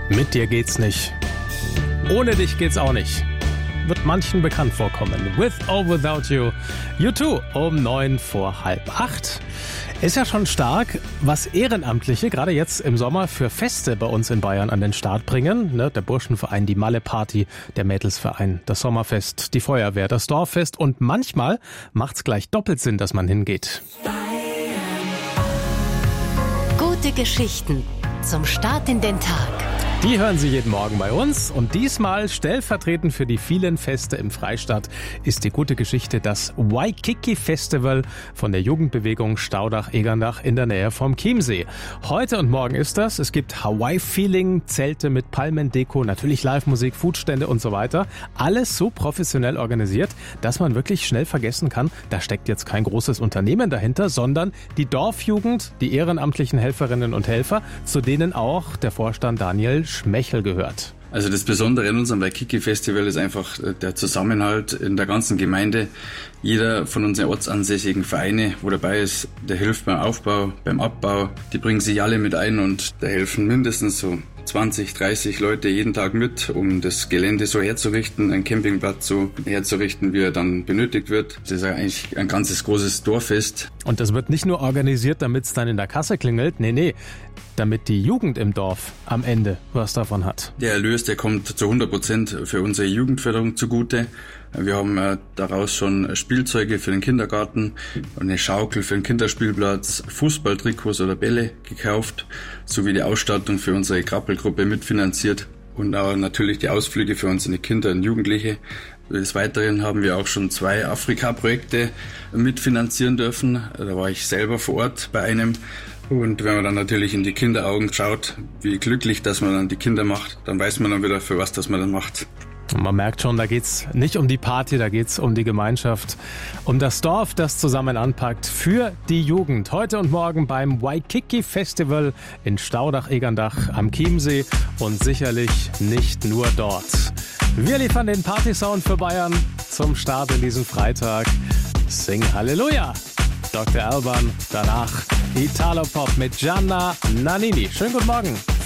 Mit dir geht's nicht. Ohne dich geht's auch nicht. Wird manchen bekannt vorkommen. With or Without You. U2 um 7:45. Ist ja schon stark, was Ehrenamtliche gerade jetzt im Sommer für Feste bei uns in Bayern an den Start bringen. Ne? Der Burschenverein, die Malle-Party, der Mädelsverein, das Sommerfest, die Feuerwehr, das Dorffest. Und manchmal macht's gleich doppelt Sinn, dass man hingeht. Gute Geschichten zum Start in den Tag. Die hören Sie jeden Morgen bei uns und diesmal stellvertretend für die vielen Feste im Freistaat ist die gute Geschichte das Waikiki Festival von der Jugendbewegung Staudach-Egerndach in der Nähe vom Chiemsee. Heute und morgen ist das. Es gibt Hawaii-Feeling, Zelte mit Palmendeko, natürlich Live-Musik, Foodstände und so weiter. Alles so professionell organisiert, dass man wirklich schnell vergessen kann, da steckt jetzt kein großes Unternehmen dahinter, sondern die Dorfjugend, die ehrenamtlichen Helferinnen und Helfer, zu denen auch der Vorstand Daniel Schmechel gehört. Also das Besondere in unserem Waikiki-Festival ist einfach der Zusammenhalt in der ganzen Gemeinde. Jeder von unseren ortsansässigen Vereine, wo dabei ist, der hilft beim Aufbau, beim Abbau. Die bringen sich alle mit ein und da helfen mindestens so 20, 30 Leute jeden Tag mit, um das Gelände so herzurichten, einen Campingplatz so herzurichten, wie er dann benötigt wird. Das ist eigentlich ein ganzes großes Dorffest. Und das wird nicht nur organisiert, damit es dann in der Kasse klingelt, nee, damit die Jugend im Dorf am Ende was davon hat. Der Erlös, der kommt zu 100% für unsere Jugendförderung zugute. Wir haben daraus schon Spielzeuge für den Kindergarten, eine Schaukel für den Kinderspielplatz, Fußballtrikots oder Bälle gekauft, sowie die Ausstattung für unsere Krabbelgruppe mitfinanziert und auch natürlich die Ausflüge für unsere Kinder und Jugendliche. Des Weiteren haben wir auch schon 2 Afrika-Projekte mitfinanzieren dürfen. Da war ich selber vor Ort bei einem. Und wenn man dann natürlich in die Kinderaugen schaut, wie glücklich, dass man dann die Kinder macht, dann weiß man dann wieder, für was das man dann macht. Und man merkt schon, da geht's nicht um die Party, da geht's um die Gemeinschaft, um das Dorf, das zusammen anpackt für die Jugend. Heute und morgen beim Waikiki Festival in Staudach-Egerndach am Chiemsee und sicherlich nicht nur dort. Wir liefern den Partysound für Bayern zum Start in diesen Freitag. Sing Halleluja! Dr. Alban, danach Italo-Pop mit Gianna Nannini. Schönen guten Morgen.